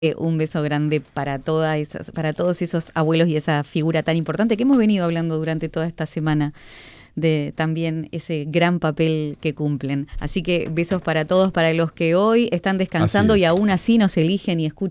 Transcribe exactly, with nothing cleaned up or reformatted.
Eh, un beso grande para todas esas, para todos esos abuelos y esa figura tan importante que hemos venido hablando durante toda esta semana de también ese gran papel que cumplen. Así que besos para todos, para los que hoy están Así descansando y es. aún así nos eligen y escuchan.